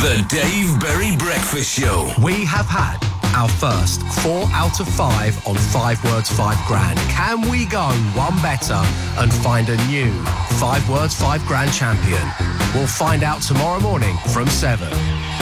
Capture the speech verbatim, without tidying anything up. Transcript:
The Dave Berry Breakfast Show. We have had our first four out of five on Five Words, Five Grand. Can we go one better and find a new Five Words, Five Grand champion? We'll find out tomorrow morning from seven.